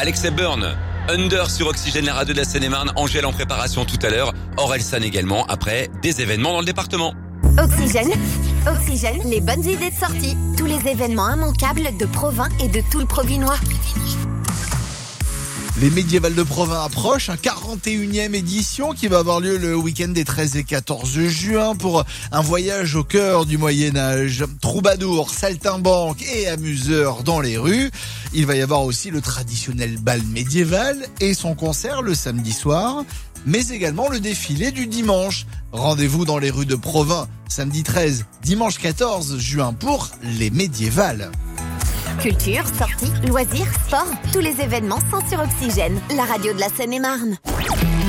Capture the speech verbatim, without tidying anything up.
Alex Hepburn, Under sur Oxygène, la radio de la Seine-et-Marne. Angèle en préparation tout à l'heure. Orelsan également après des événements dans le département. Oxygène, Oxygène, les bonnes idées de sortie. Tous les événements immanquables de Provins et de tout le Provinois. Les médiévales de Provins approchent, un quarante et unième édition qui va avoir lieu le week-end des treize et quatorze juin pour un voyage au cœur du Moyen-Âge. Troubadours, saltimbanques et amuseurs dans les rues. Il va y avoir aussi le traditionnel bal médiéval et son concert le samedi soir, mais également le défilé du dimanche. Rendez-vous dans les rues de Provins, samedi treize, dimanche quatorze juin pour les médiévales. Culture, sorties, loisirs, sport, tous les événements sont sur Oxygène, la radio de la Seine-et-Marne.